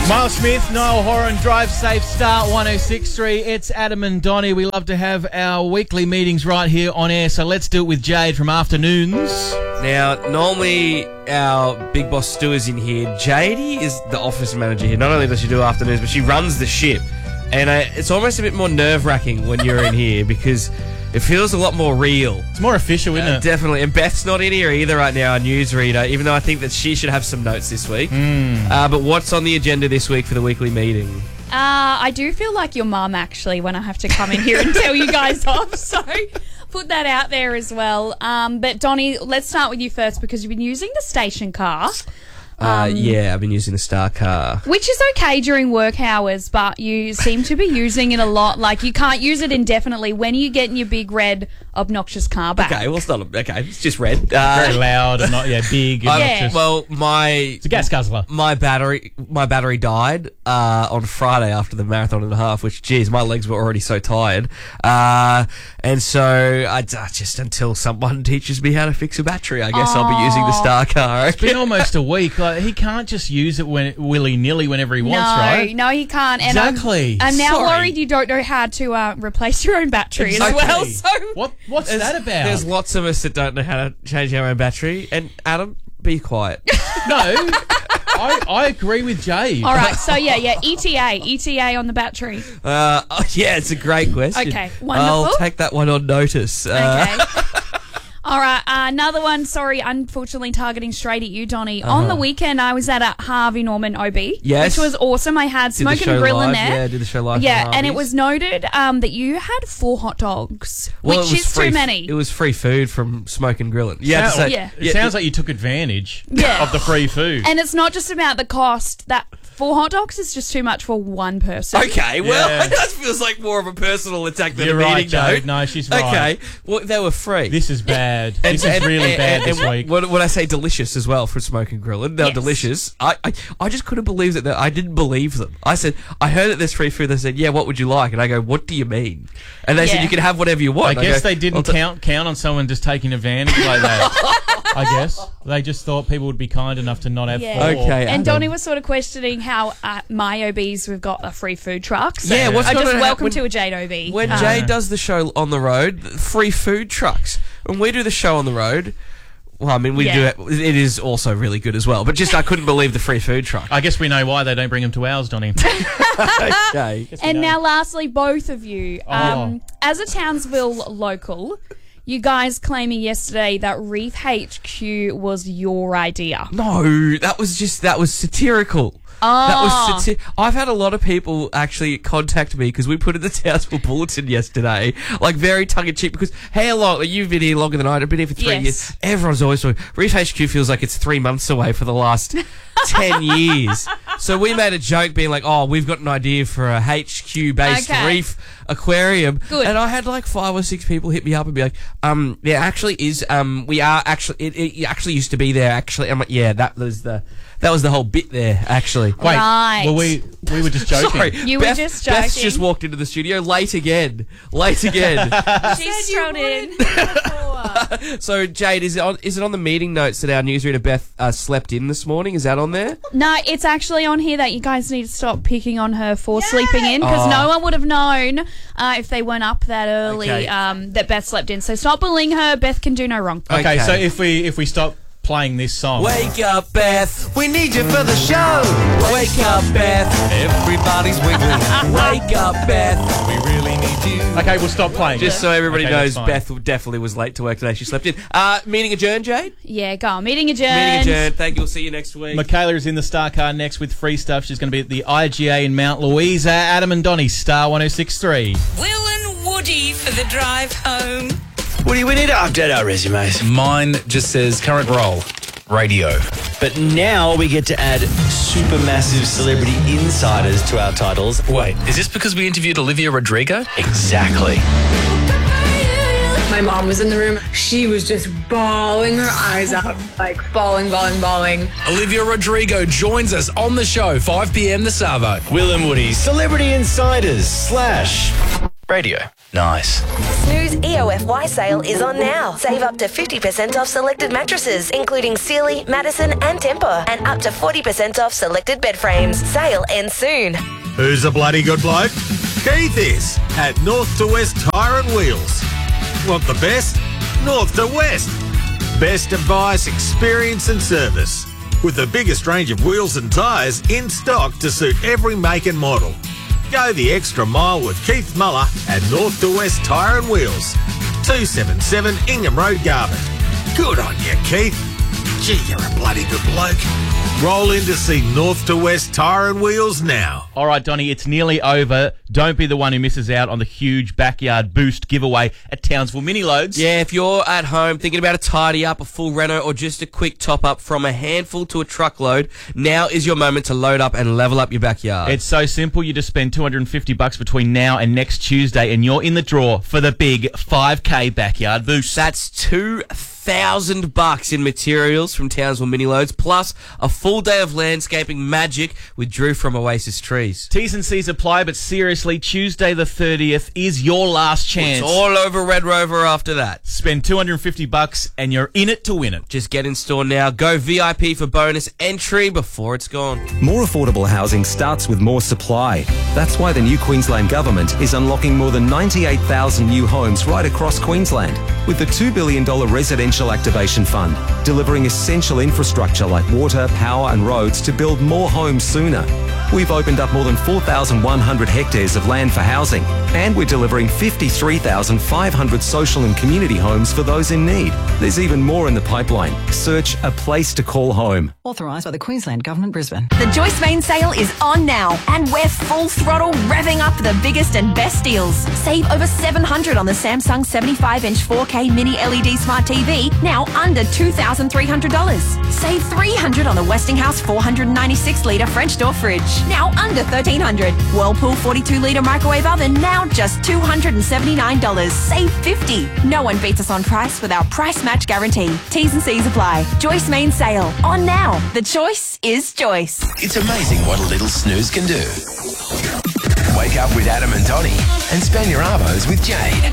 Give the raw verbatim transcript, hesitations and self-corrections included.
Miles Smith, Niall Horan, Drive Safe, Star one oh six point three. It's Adam and Donnie. We love to have our weekly meetings right here on air, so let's do it with Jade from Afternoons. Now, normally our big boss Stu is in here. Jadey is the office manager here. Not only does she do afternoons, but she runs the ship. And uh, it's almost a bit more nerve-wracking when you're in here because it feels a lot more real. It's more official, isn't Uh, it? Definitely. And Beth's not in here either right now, our newsreader, even though I think that she should have some notes this week. Mm. Uh, but what's on the agenda this week for the weekly meeting? Uh, I do feel like your mum, actually, when I have to come in here and tell you guys off. So put that out there as well. Um, but, Donnie, let's start with you first because you've been using the station car. Uh, Um, yeah, I've been using the Star car. Which is okay during work hours, but you seem to be using it a lot. Like, you can't use it indefinitely. When are you getting your big, red, obnoxious car back? Okay, well, it's not... Okay, it's just red. Uh, Very loud and not, yeah, big. And I- Yeah. just, Well, my... it's a gas guzzler. My battery, my battery died uh, on Friday after the marathon and a half. Which, geez, my legs were already so tired, uh, and so I, I just until someone teaches me how to fix a battery, I guess I'll be using the Star car. It's been almost a week. Like, he can't just use it when willy-nilly whenever he No, wants, right? no, he can't. And I'm- Exactly. I'm, now Sorry. worried you don't know how to uh, replace your own battery Exactly. as well. So What? What's There's, that about? there's lots of us that don't know how to change our own battery. And Adam, be quiet. No, I, I agree with Jade. All right, so yeah, yeah, E T A, E T A on the battery. Uh, oh, yeah, it's a great question. Okay, wonderful. I'll take that one on notice. Uh, Okay. All right, uh, another one, sorry, unfortunately targeting straight at you, Donnie. On the weekend, I was at a Harvey Norman O B, Yes. which was awesome. I had Did the smoke show and grill in live. there. Yeah, did the show live. Yeah, from and it Harvey's. was noted um, that you had four hot dogs, Well, which it was is free, too many. It was free food from Smoke and Grilling. Yeah, Sound- to say, yeah. It sounds like you took advantage Yeah. of the free food. And it's not just about the cost. That four hot dogs is just too much for one person. Okay, well, Yeah. that feels like more of a personal attack than You're a right, meeting Jade. note. No, she's right. Okay, well, they were free. This is bad. This is really bad this and week. When, when I say delicious as well from Smoke and Grilling, they're Yes. delicious. I, I I just couldn't believe that. I didn't believe them. I said, I heard that there's free food. They said, yeah, what would you like? And I go, what do you mean? And they said, Yeah. you can have whatever you I want. And guess go, they didn't "I'll ta- count count on someone just taking advantage like that. I guess they just thought people would be kind enough to not have Yeah. four. Okay, And Adam. Donnie was sort of questioning how at my O Bs we've got a free food truck. So Yeah, what's I going just to welcome happen to a Jade O B. When Um, Jay does the show on the road, free food trucks. When we do the show on the road, well, I mean, we Yeah. do it. It is also really good as well. But just, I couldn't believe the free food truck. I guess we know why they don't bring them to ours, Donnie. Okay. And now, lastly, both of you, Oh. um, as a Townsville local, you guys claiming yesterday that Reef H Q was your idea. No, that was just, that was satirical. That Oh. was sati- I've had a lot of people actually contact me because we put in the Townsville Bulletin yesterday, like very tongue-in-cheek, because how long, like, you've been here longer than I have, I've been here for three Yes. years. Everyone's always talking, Reef H Q feels like it's three months away for the last ten years. So we made a joke being like, oh, we've got an idea for a H Q-based Okay. reef aquarium. Good. And I had like five or six people hit me up and be like, um, there actually is, um, we are actually, it, it actually used to be there actually. I'm like, yeah, that was the, that was the whole bit there actually. Wait, Right. well, we we were just joking. Sorry, You were Beth, just Beth's joking. just walked into the studio late again, late again. She strode in. So Jade, is it on? Is it on the meeting notes that our newsreader Beth uh, slept in this morning? Is that on there? No, it's actually on here that you guys need to stop picking on her for sleeping in because Oh. no one would have known uh, if they weren't up that early Okay. um, that Beth slept in. So stop bullying her. Beth can do no wrong. Okay, Okay. so if we if we stop playing this song, Wake up, Beth. We need you for the show. Wake up, Beth. Everybody's wiggling. Wake up, Beth. We really need you. okay, we'll stop playing. Just so everybody Okay, knows, that's fine. Beth definitely was late to work today. She slept in. Uh, meeting adjourned, Jade. Yeah, go on. Meeting adjourned. Meeting adjourned. Thank you. We'll see you next week. Michaela is in the Star Car next with free stuff. She's going to be at the I G A in Mount Louisa. Adam and Donnie, Star one oh six point three. Will and Woody for the drive home. Woody, we need to update our resumes. Mine just says current role, radio. But now we get to add supermassive celebrity insiders to our titles. Wait, is this because we interviewed Olivia Rodrigo? Exactly. My mom was in the room. She was just bawling her eyes out, like bawling, bawling, bawling. Olivia Rodrigo joins us on the show, five p.m. the Savo. Will and Woody, celebrity insiders slash radio. Nice. Snooze E O F Y sale is on now. Save up to fifty percent off selected mattresses, including Sealy, Madison and Tempur, and up to forty percent off selected bed frames. Sale ends soon. Who's a bloody good bloke? Keith is at North to West Tyre and Wheels. Want the best? North to West. Best advice, experience and service. With the biggest range of wheels and tyres in stock to suit every make and model. Go the extra mile with Keith Muller at North to West Tyre and Wheels. two seventy-seven Ingham Road, Garvin. Good on you, Keith. Gee, you're a bloody good bloke. Roll in to see North to West Tyre and Wheels now. All right, Donnie, it's nearly over. Don't be the one who misses out on the huge backyard boost giveaway at Townsville Mini Loads. Yeah, if you're at home thinking about a tidy up, a full reno, or just a quick top up from a handful to a truckload, now is your moment to load up and level up your backyard. It's so simple. You just spend two hundred fifty bucks between now and next Tuesday, and you're in the draw for the big five K backyard boost. That's two thousand bucks in materials from Townsville Mini Loads, plus a full day of landscaping magic with Drew from Oasis Trees. T's and C's apply, but seriously, Tuesday the thirtieth is your last chance. It's all over Red Rover after that. Spend two hundred fifty bucks and you're in it to win it. Just get in store now. Go V I P for bonus entry before it's gone. More affordable housing starts with more supply. That's why the new Queensland Government is unlocking more than ninety-eight thousand new homes right across Queensland with the two billion dollars Residential Activation Fund, delivering essential infrastructure like water, power and roads to build more homes sooner. We've opened up more than four thousand one hundred hectares of land for housing, and we're delivering fifty-three thousand five hundred social and community homes for those in need. There's even more in the pipeline. Search A Place to Call Home. Authorised by the Queensland Government, Brisbane. The Joyce Main sale is on now, and we're full throttle revving up the biggest and best deals. Save over seven hundred dollars on the Samsung seventy-five inch four K Mini L E D Smart T V, now under two thousand three hundred dollars. Save three hundred dollars on the Westinghouse four hundred ninety-six litre French door fridge, now under thirteen hundred dollars. Whirlpool forty-two litre microwave oven, now just two hundred seventy-nine dollars. Save fifty dollars. No one beats us on price with our price match guarantee. T's and C's apply. Joyce Main sale, on now. The choice is Joyce. It's amazing what a little snooze can do. Wake up with Adam and Donnie and spend your arvos with Jade.